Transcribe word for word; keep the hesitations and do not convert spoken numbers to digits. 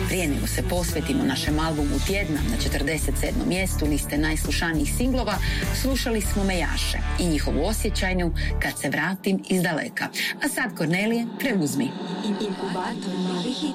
Prije nego se posvetimo našem albumu tjedna na četrdeset sedmom mjestu liste najslušanijih singlova, slušali smo Mejaše i njihovu osjećajnu Kad se vratim iz daleka. A sad, Kornelije, preuzmi. Inkubator novih